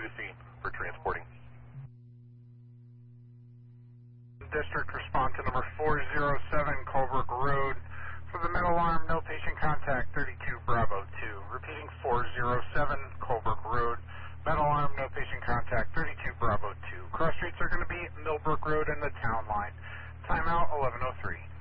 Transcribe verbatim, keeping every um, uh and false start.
the scene for transporting. District respond to number four zero seven Colebrook Road for the metal alarm, no patient contact, thirty-two Bravo two. Repeating four zero seven Colebrook Road, metal alarm, no patient contact, thirty-two Bravo two. Cross streets are going to be Millbrook Road and the town line. Timeout eleven oh three.